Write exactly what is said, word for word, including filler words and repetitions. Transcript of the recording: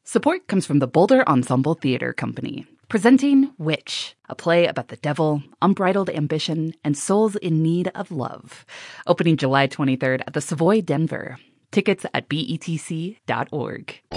Support comes from the Boulder Ensemble Theater Company, presenting Witch, a play about the devil, unbridled ambition, and souls in need of love. Opening July twenty-third at the Savoy Denver. Tickets at B E T C dot org.